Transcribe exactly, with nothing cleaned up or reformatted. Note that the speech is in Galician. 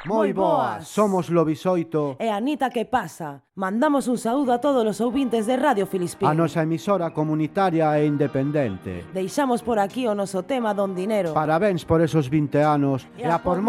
Moi boas, somos Lobisoito E Anita, que pasa? Mandamos un saúdo a todos os ouvintes de Radio Filispín. A nosa emisora comunitaria e independente. Deixamos por aquí o noso tema Don Dinero. Parabéns por esos vinte anos e a por